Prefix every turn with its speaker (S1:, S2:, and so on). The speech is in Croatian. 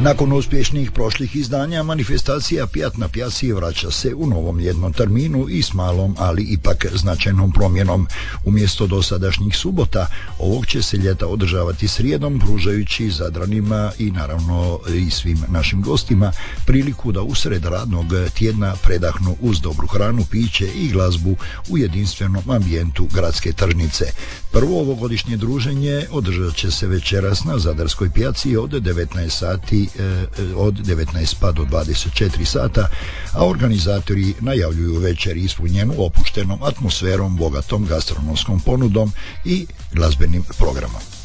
S1: Nakon uspješnih prošlih izdanja, manifestacija Pijat na pjaci vraća se u novom ljetnom terminu i s malom, ali ipak značajnom promjenom. Umjesto dosadašnjih subota, ovog će se ljeta održavati srijedom, pružajući Zadranima i naravno i svim našim gostima priliku da usred radnog tjedna predahnu uz dobru hranu, piće i glazbu u jedinstvenom ambijentu gradske tržnice. Prvo ovogodišnje druženje održat će se večeras na Zadarskoj pijaci od 19 sati, od 19 pa do 24 sata, a organizatori najavljuju večer ispunjenu opuštenom atmosferom, bogatom gastronomskom ponudom i glazbenim programom.